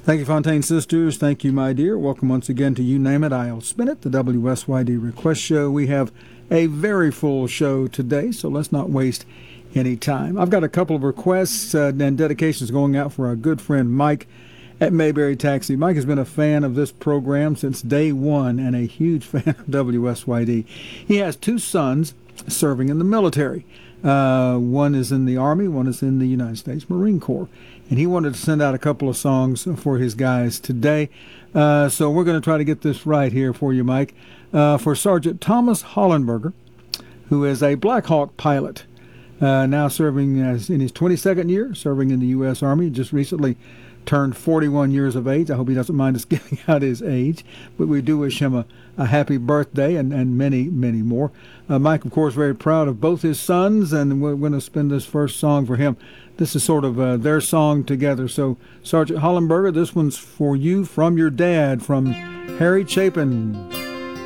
Thank you, Fontaine Sisters. Thank you, my dear. Welcome once again to You Name It, I'll Spin It, the WSYD Request Show. We have a very full show today, so let's not waste any time. I've got a couple of requests and dedications going out for our good friend Mike at Mayberry Taxi. Mike has been a fan of this program since day one and a huge fan of WSYD. He has two sons serving in the military. One is in the Army, one is in the United States Marine Corps. And he wanted to send out a couple of songs for his guys today. So we're going to try to get this right here for you, Mike. For Sergeant Thomas Hollenberger, who is a Black Hawk pilot, now serving in his 22nd year, serving in the U.S. Army, just recently turned 41 years of age. I hope he doesn't mind us giving out his age, but we do wish him a happy birthday and many, many more. Mike, of course, very proud of both his sons, and we're going to spin this first song for him. This is sort of their song together. So, Sergeant Hollenberger, this one's for you from your dad, from Harry Chapin.